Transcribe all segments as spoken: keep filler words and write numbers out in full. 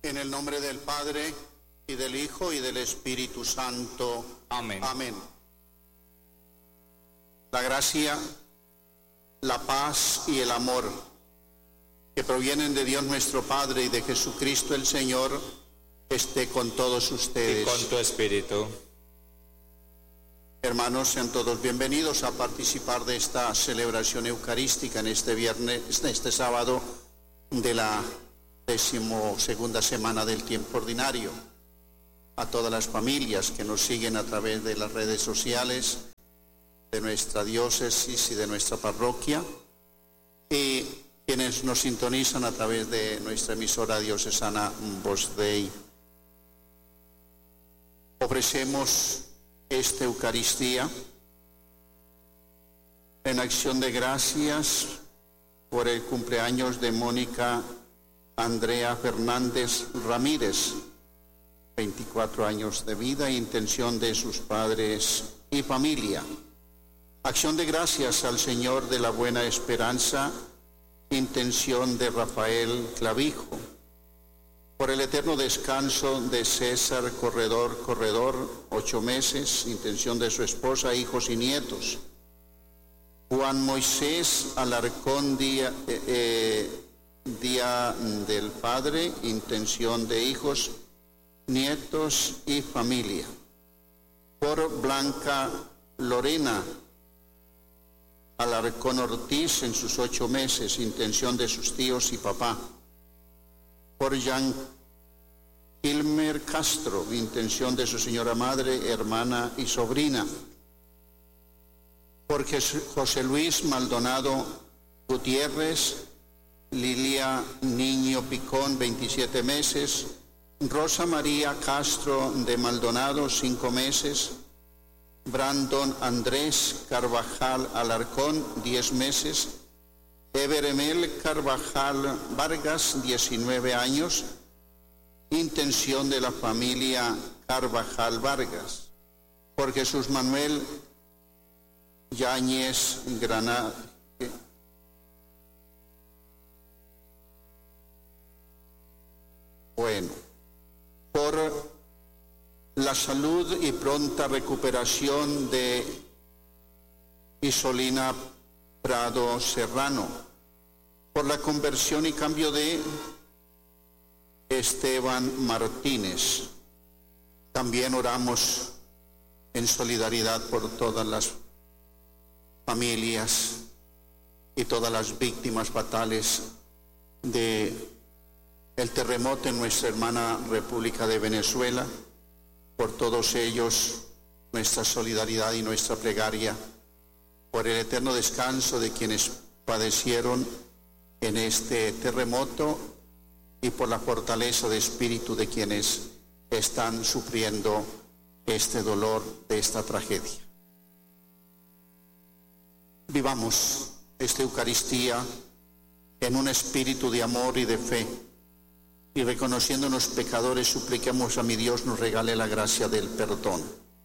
En el nombre del Padre, y del Hijo, y del Espíritu Santo. Amén. Amén. La gracia, la paz y el amor que provienen de Dios nuestro Padre y de Jesucristo el Señor, esté con todos ustedes. Y con tu espíritu. Hermanos, sean todos bienvenidos a participar de esta celebración eucarística en este viernes, este sábado de la decimosegunda semana del tiempo ordinario. A todas las familias que nos siguen a través de las redes sociales de nuestra diócesis y de nuestra parroquia, y quienes nos sintonizan a través de nuestra emisora diocesana Voz Dei. Ofrecemos esta Eucaristía en acción de gracias por el cumpleaños de Mónica Andrea Fernández Ramírez, veinticuatro años de vida e intención de sus padres y familia. Acción de gracias al Señor de la Buena Esperanza, intención de Rafael Clavijo. Por el eterno descanso de César Corredor Corredor, ocho meses, intención de su esposa, hijos y nietos. Juan Moisés Alarcón Díaz, eh, eh, Día del Padre, intención de hijos, nietos y familia. Por Blanca Lorena Alarcón Ortiz en sus ocho meses, intención de sus tíos y papá. Por Jean Kilmer Castro, intención de su señora madre, hermana y sobrina. Por José Luis Maldonado Gutiérrez, Lilia Niño Picón, veintisiete meses, Rosa María Castro de Maldonado, cinco meses, Brandon Andrés Carvajal Alarcón, diez meses, Everemel Carvajal Vargas, diecinueve años, intención de la familia Carvajal Vargas. Por Jesús Manuel Yáñez Granada, bueno, por la salud y pronta recuperación de Isolina Prado Serrano, por la conversión y cambio de Esteban Martínez. También oramos en solidaridad por todas las familias y todas las víctimas fatales de el terremoto en nuestra hermana República de Venezuela. Por todos ellos, nuestra solidaridad y nuestra plegaria, por el eterno descanso de quienes padecieron en este terremoto y por la fortaleza de espíritu de quienes están sufriendo este dolor de esta tragedia. Vivamos esta Eucaristía en un espíritu de amor y de fe, y reconociéndonos pecadores, supliquemos a mi Dios nos regale la gracia del perdón.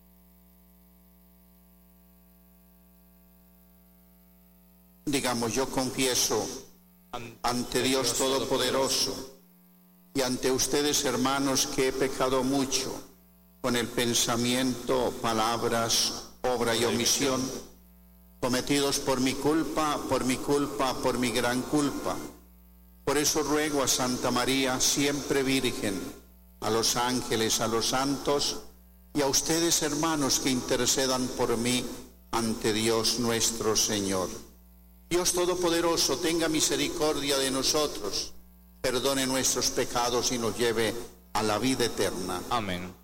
Digamos, yo confieso ante Dios Todopoderoso y ante ustedes, hermanos, que he pecado mucho con el pensamiento, palabras, obra y omisión, cometidos por mi culpa, por mi culpa, por mi gran culpa. Por eso ruego a Santa María, siempre Virgen, a los ángeles, a los santos y a ustedes, hermanos, que intercedan por mí ante Dios nuestro Señor. Dios Todopoderoso, tenga misericordia de nosotros, perdone nuestros pecados y nos lleve a la vida eterna. Amén.